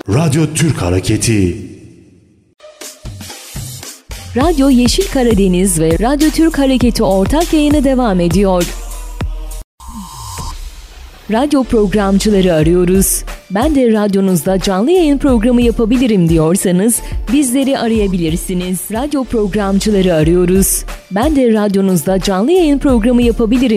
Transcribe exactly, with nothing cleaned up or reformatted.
Radyo Türk Hareketi. Radyo Yeşil Karadeniz ve Radyo Türk Hareketi ortak yayını devam ediyor. Radyo programcıları arıyoruz. Ben de radyonuzda canlı yayın programı yapabilirim diyorsanız bizleri arayabilirsiniz. Radyo programcıları arıyoruz. Ben de radyonuzda canlı yayın programı yapabilirim